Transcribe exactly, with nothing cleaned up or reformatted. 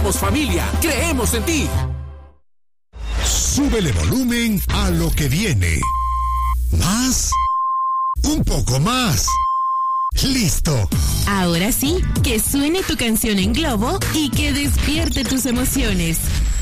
Somos familia, creemos en ti. Súbele volumen a lo que viene. ¿Más? Un poco más. ¡Listo! Ahora sí, que suene tu canción en globo y que despierte tus emociones.